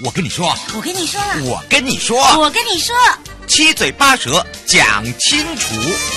我跟你说， 我跟你说了， 我跟你说， 我跟你说， 七嘴八舌讲清楚。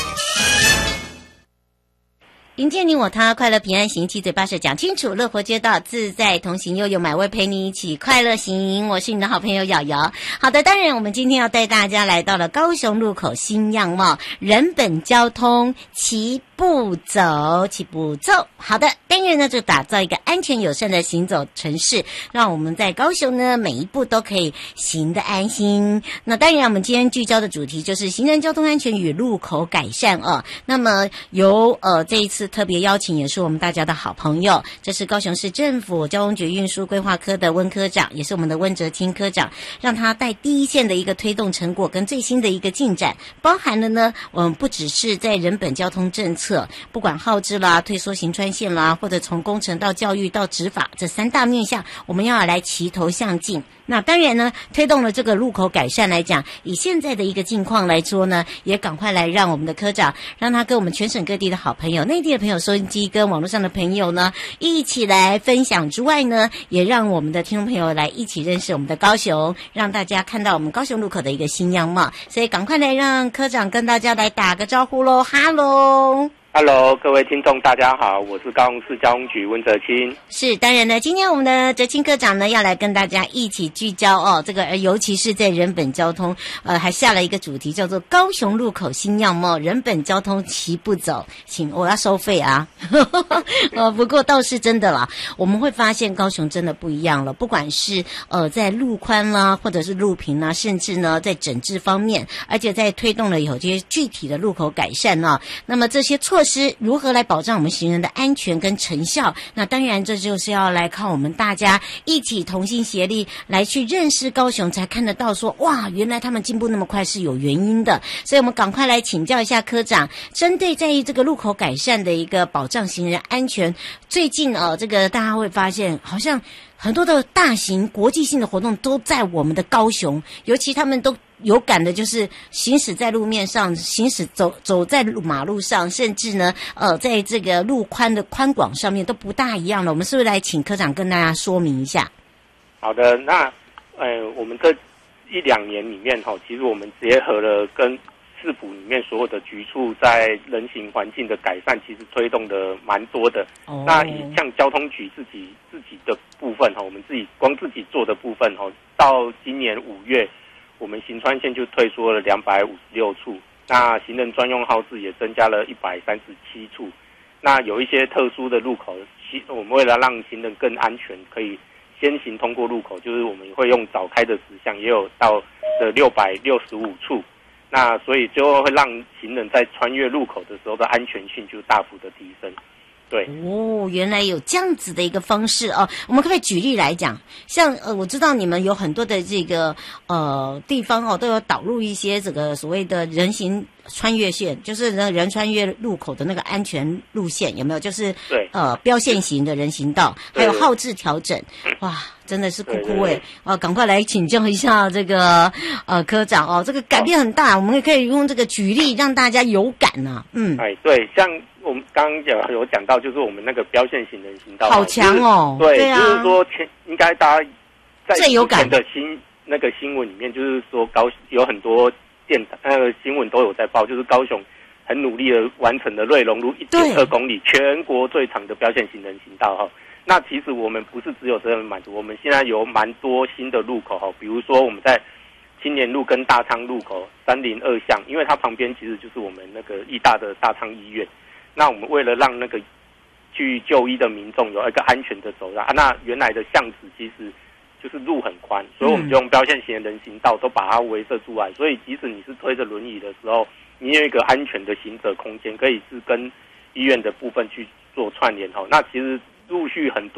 迎接你我他，快乐平安行，七嘴八舌讲清楚，乐活街道自在同行，又有买位陪你一起快乐行。我是你的好朋友瑶瑶。好的，当然我们今天要带大家来到了高雄路口新样貌，人本交通齐步走，齐步走。好的，单元呢就打造一个安全友善的行走城市，让我们在高雄呢每一步都可以行得安心。那当然我们今天聚焦的主题就是行人交通安全与路口改善哦。那么由这一次特别邀请也是我们大家的好朋友，这是高雄市政府交通局运输规划科的温科长，也是我们的温哲清科长，让他带第一线的一个推动成果跟最新的一个进展，包含了呢我们不只是在人本交通政策，不管号志啦、退缩行穿线啦，或者从工程到教育到执法这三大面向，我们要来齐头向进。那当然呢，推动了这个路口改善来讲，以现在的一个境况来说呢，也赶快来让我们的科长，让他跟我们全省各地的好朋友、内地的朋友、收音机跟网络上的朋友呢，一起来分享之外呢，也让我们的听众朋友来一起认识我们的高雄，让大家看到我们高雄路口的一个新样貌。所以赶快来让科长跟大家来打个招呼咯。哈喽 Hello， 各位听众，大家好，我是高雄市交通局温哲清。 是，当然呢，今天我们的哲清科长呢，要来跟大家一起聚焦哦，这个尤其是在人本交通，还下了一个主题叫做高雄路口新样貌，人本交通齐步走。请我要收费啊，不过倒是真的啦，我们会发现高雄真的不一样了，不管是在路宽啦，或者是路平啦，甚至呢在整治方面，而且在推动了有这些具体的路口改善啊，那么这些措施如何来保障我们行人的安全跟成效？那当然这就是要来靠我们大家一起同心协力来去认识高雄，才看得到说哇，原来他们进步那么快是有原因的。所以我们赶快来请教一下科长，针对在这个路口改善的一个保障行人安全，最近这个大家会发现好像很多的大型国际性的活动都在我们的高雄，尤其他们都有感的就是行驶在路面上，行驶走在马路上，甚至呢在这个路宽的宽广上面都不大一样了。我们是不是来请科长跟大家说明一下？ 好的，那我们这一两年里面其实我们结合了跟市府里面所有的局处在人行环境的改善，其实推动的蛮多的。那像交通局自己的部分我们光自己做的部分到今年5月。我们行穿线就退缩了256处，那行人专用号志也增加了137处。那有一些特殊的路口，我们为了让行人更安全，可以先行通过路口，就是我们会用早开的时项，也有到的665处。那所以就会让行人在穿越路口的时候的安全性就大幅的提升。对哦，原来有这样子的一个方式哦。我们可不可以举例来讲？像我知道你们有很多的这个地方都有导入一些这个所谓的人行穿越线，就是人穿越路口的那个安全路线，有没有？就是对标线型的人行道，还有号志调整。哇，真的是酷酷赶快来请教一下这个科长这个改变很大，我们也可以用这个举例让大家有感啊。 对，像我们刚刚有讲到，就是我们那个标线型人行道， 好强哦！ 对啊，就是说应该大家在最有感的那个新闻里面，就是说有很多新闻都有在报，就是高雄很努力的完成了瑞隆路1.2公里全国最长的标线型人行道那其实我们不是只有这样满足，我们现在有蛮多新的路口比如说我们在青年路跟大昌路口302巷，因为它旁边其实就是我们那个义大的大昌医院。那我们为了让那个去就医的民众有一个安全的走廊那原来的巷子其实就是路很宽，所以我们就用标线型的人行道都把它围设出来，所以即使你是推着轮椅的时候，你有一个安全的行走空间，可以是跟医院的部分去做串联那其实陆续很多